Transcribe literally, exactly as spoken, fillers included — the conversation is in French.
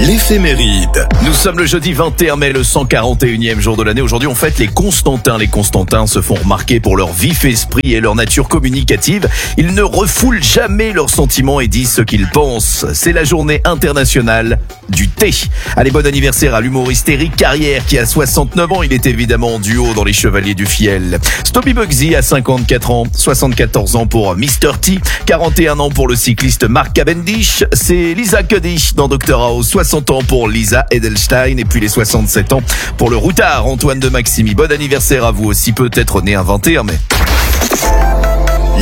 L'éphéméride. Nous sommes le jeudi vingt et un mai, le cent quarante et unième jour de l'année. Aujourd'hui, on fête les Constantins. Les Constantins se font remarquer pour leur vif esprit et leur nature communicative. Ils ne refoulent jamais leurs sentiments et disent ce qu'ils pensent. C'est la journée internationale du thé. Allez, bon anniversaire à l'humoriste Éric Carrière qui a soixante-neuf ans. Il est évidemment en duo dans les Chevaliers du Fiel. Stoppy Bugsy a cinquante-quatre ans, soixante-quatorze ans pour mister T, quarante et un ans pour le cycliste Mark Cavendish. C'est Lisa Kuddy dans docteur House, soixante ans pour Lisa Edelstein et puis les soixante-sept ans pour le routard Antoine de Maximi. Bon anniversaire à vous aussi, peut-être né un vingt et un mai.